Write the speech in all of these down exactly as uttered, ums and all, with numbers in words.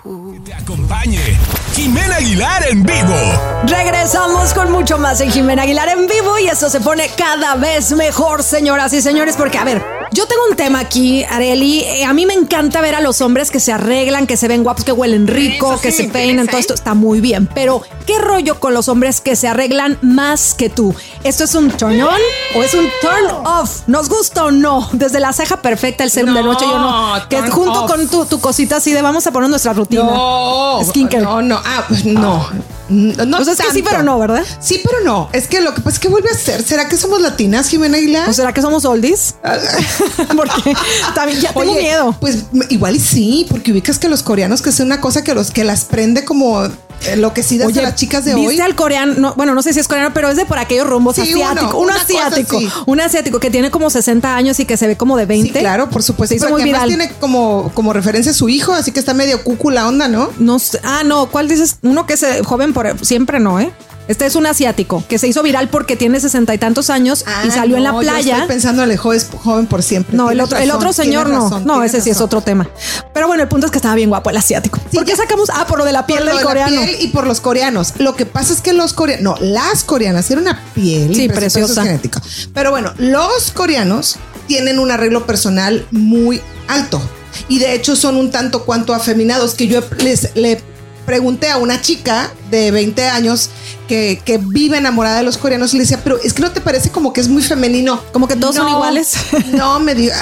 Que te acompañe Jimena Aguilar en vivo. Regresamos con mucho más en Jimena Aguilar en vivo y esto se pone cada vez mejor, señoras y señores, porque a ver, yo tengo un tema aquí, Arely. Eh, a mí me encanta ver a los hombres que se arreglan, que se ven guapos, que huelen rico, Eso que sí se me peinan, interesa, todo ¿eh? esto está muy bien. Pero, ¿qué rollo con los hombres que se arreglan más que tú? ¿Esto es un turn on o es un turn off? ¿Nos gusta o no? Desde la ceja perfecta, el serum No, de noche, yo no. Que turn junto off. con tu, tu cosita así de vamos a poner nuestra rutina. No, Skincare. no, no, ah, pues no. No, Pues es que sí, tanto. pero no, ¿verdad? Sí, pero no. Es que lo que pasa es que vuelve a ser. ¿Será que somos latinas, Jimena Aguilar? ¿O será que somos oldies? Porque también ya tengo Oye, miedo. Pues igual y sí, porque ubicas que los coreanos, que es una cosa que los que las prende como enloquecidas de las chicas de ¿viste hoy. al coreano? No, bueno, no sé si es coreano, pero es de por aquellos rumbos Sí, asiático. uno, un una cosa asiático. así. Un asiático que tiene como sesenta años y que se ve como de veinte. Sí, claro, por supuesto. Se hizo Pero muy que además viral. tiene como, como referencia a su hijo, así que está medio cucu la onda, ¿no? No sé. Ah, no. ¿Cuál dices? Uno que es eh, joven por siempre, no, ¿eh? Este es un asiático que se hizo viral porque tiene sesenta y tantos años y salió Ah, en la no, yo playa. estoy pensando en el joven, joven por siempre. No, el Tienes otro, el razón, otro señor tienes no. razón, no, tienes ese sí es razón. otro tema. Pero bueno, el punto es que estaba bien guapo el asiático. Sí, ¿Por qué ya- sacamos? Ah, por lo de la piel Por lo del de la coreano. piel y por los coreanos. Lo que pasa es que los coreanos, no, las coreanas tienen una piel Sí, pero eso preciosa. es genético. Pero bueno, los coreanos tienen un arreglo personal muy alto y de hecho son un tanto cuanto afeminados que yo les le pregunté a una chica de veinte años que, que vive enamorada de los coreanos y le decía, pero es que no te parece como que es muy femenino. Como que todos son iguales. No, me diga.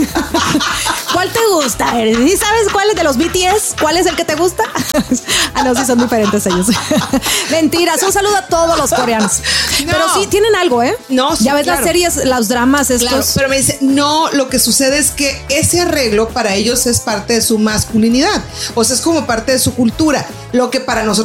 ¿Cuál te gusta, Eres? ¿Y sabes cuál es de los B T S? ¿Cuál es el que te gusta? Ah, no, sí son diferentes ellos. Mentiras. Un saludo a todos los coreanos. No. Pero sí tienen algo, ¿eh? No, sí, ya ves claro. las series, los dramas estos. Claro, pero me dice, no, lo que sucede es que ese arreglo para ellos es parte de su masculinidad. O sea, es como parte de su cultura. Lo que para nosotros